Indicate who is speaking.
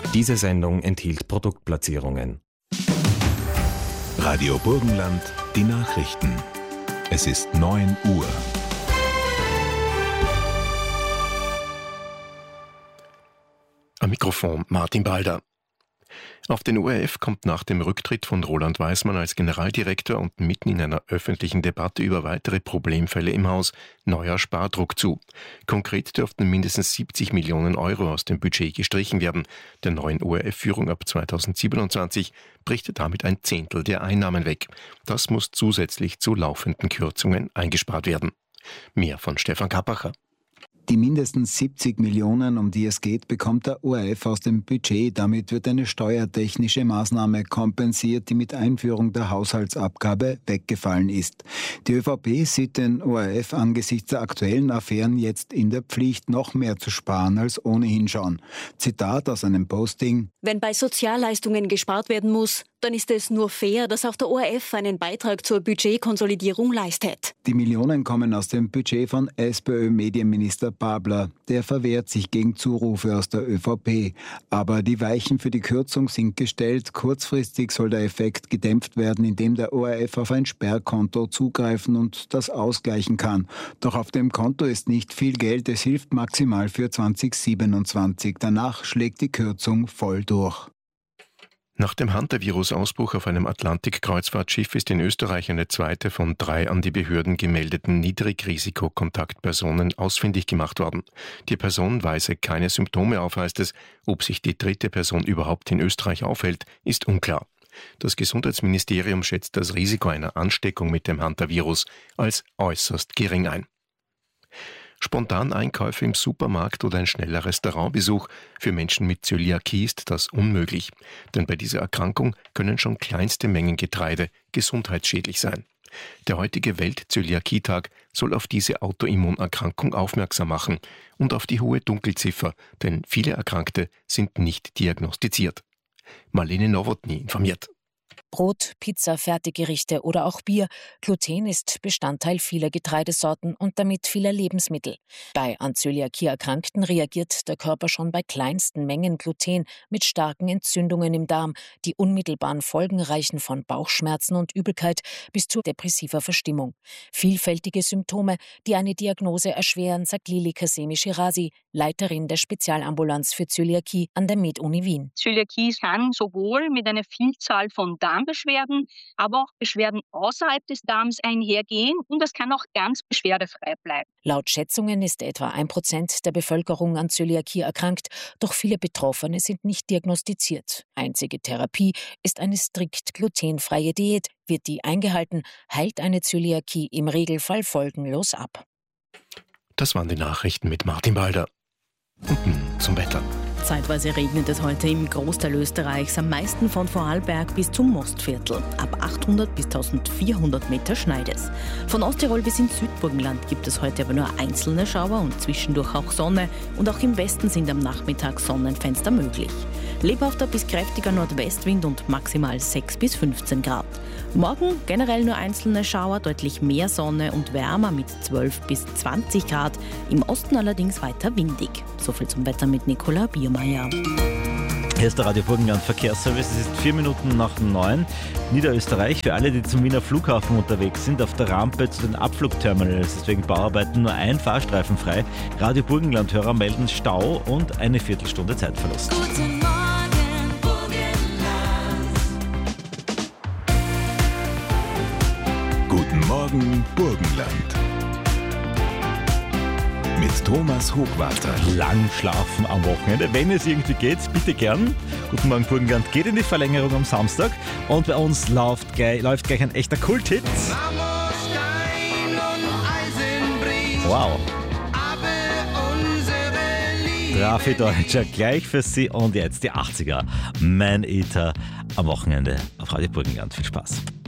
Speaker 1: Diese Sendung enthielt Produktplatzierungen.
Speaker 2: Radio Burgenland, die Nachrichten. Es ist 9 Uhr.
Speaker 3: Am Mikrofon Martin Balder. Auf den ORF kommt nach dem Rücktritt von Roland Weismann als Generaldirektor und mitten in einer öffentlichen Debatte über weitere Problemfälle im Haus neuer Spardruck zu. Konkret dürften mindestens 70 Millionen Euro aus dem Budget gestrichen werden. Der neuen ORF-Führung ab 2027 bricht damit ein Zehntel der Einnahmen weg. Das muss zusätzlich zu laufenden Kürzungen eingespart werden. Mehr von Stefan Kappacher.
Speaker 4: Die mindestens 70 Millionen, um die es geht, bekommt der ORF aus dem Budget. Damit wird eine steuertechnische Maßnahme kompensiert, die mit Einführung der Haushaltsabgabe weggefallen ist. Die ÖVP sieht den ORF angesichts der aktuellen Affären jetzt in der Pflicht, noch mehr zu sparen als ohnehin schon. Zitat aus einem Posting:
Speaker 5: Wenn bei Sozialleistungen gespart werden muss, dann ist es nur fair, dass auch der ORF einen Beitrag zur Budgetkonsolidierung leistet.
Speaker 4: Die Millionen kommen aus dem Budget von SPÖ-Medienminister Babler. Der verwehrt sich gegen Zurufe aus der ÖVP. Aber die Weichen für die Kürzung sind gestellt. Kurzfristig soll der Effekt gedämpft werden, indem der ORF auf ein Sperrkonto zugreifen und das ausgleichen kann. Doch auf dem Konto ist nicht viel Geld. Es hilft maximal für 2027. Danach schlägt die Kürzung voll durch.
Speaker 3: Nach dem Hantavirus-Ausbruch auf einem Atlantik-Kreuzfahrtschiff ist in Österreich eine zweite von 3 an die Behörden gemeldeten Niedrigrisikokontaktpersonen ausfindig gemacht worden. Die Person weise keine Symptome auf, heißt es. Ob sich die dritte Person überhaupt in Österreich aufhält, ist unklar. Das Gesundheitsministerium schätzt das Risiko einer Ansteckung mit dem Hantavirus als äußerst gering ein. Spontaneinkäufe im Supermarkt oder ein schneller Restaurantbesuch. Für Menschen mit Zöliakie ist das unmöglich. Denn bei dieser Erkrankung können schon kleinste Mengen Getreide gesundheitsschädlich sein. Der heutige Welt-Zöliakie-Tag soll auf diese Autoimmunerkrankung aufmerksam machen und auf die hohe Dunkelziffer, denn viele Erkrankte sind nicht diagnostiziert. Marlene Nowotny informiert.
Speaker 6: Brot, Pizza, Fertiggerichte oder auch Bier. Gluten ist Bestandteil vieler Getreidesorten und damit vieler Lebensmittel. Bei an Zöliakie Erkrankten reagiert der Körper schon bei kleinsten Mengen Gluten mit starken Entzündungen im Darm. Die unmittelbaren Folgen reichen von Bauchschmerzen und Übelkeit bis zu depressiver Verstimmung. Vielfältige Symptome, die eine Diagnose erschweren, sagt Lili Kasemi-Shirazi, Leiterin der Spezialambulanz für Zöliakie an der Med-Uni Wien.
Speaker 7: Zöliakie kann sowohl mit einer Vielzahl von Darmbeschwerden, aber auch Beschwerden außerhalb des Darms einhergehen und es kann auch ganz beschwerdefrei bleiben.
Speaker 6: Laut Schätzungen ist etwa 1% der Bevölkerung an Zöliakie erkrankt, doch viele Betroffene sind nicht diagnostiziert. Einzige Therapie ist eine strikt glutenfreie Diät. Wird die eingehalten, heilt eine Zöliakie im Regelfall folgenlos ab.
Speaker 3: Das waren die Nachrichten mit Martin Balder. Und nun zum Wetter.
Speaker 8: Zeitweise regnet es heute im Großteil Österreichs, am meisten von Vorarlberg bis zum Mostviertel. Ab 800 bis 1400 Meter schneit es. Von Osttirol bis ins Südburgenland gibt es heute aber nur einzelne Schauer und zwischendurch auch Sonne. Und auch im Westen sind am Nachmittag Sonnenfenster möglich. Lebhafter bis kräftiger Nordwestwind und maximal 6 bis 15 Grad. Morgen generell nur einzelne Schauer, deutlich mehr Sonne und wärmer mit 12 bis 20 Grad. Im Osten allerdings weiter windig. Soviel zum Wetter mit Nicola Biermeier.
Speaker 9: Hier ist der Radio Burgenland Verkehrsservice. Es ist 4 Minuten nach 9. Niederösterreich, für alle, die zum Wiener Flughafen unterwegs sind, auf der Rampe zu den Abflugterminals ist wegen Bauarbeiten nur ein Fahrstreifen frei. Radio Burgenland-Hörer melden Stau und eine Viertelstunde Zeitverlust.
Speaker 10: Guten Morgen, Burgenland.
Speaker 2: Guten Morgen, Burgenland. Mit Thomas Hochwarter.
Speaker 9: Lang schlafen am Wochenende. Wenn es irgendwie geht, bitte gern. Guten Morgen, Burgenland geht in die Verlängerung am Samstag. Und bei uns läuft gleich ein echter Kulthit. Wow. Raffi Deutscher gleich für Sie. Und jetzt die 80er. Man-Eater am Wochenende auf Radio Burgenland. Viel Spaß.